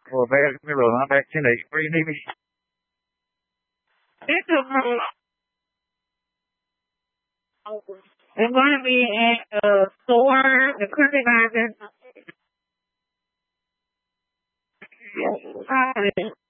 Well, back, I'm back tonight. Where you need me? It's a, we're going to be at a store, the country garden.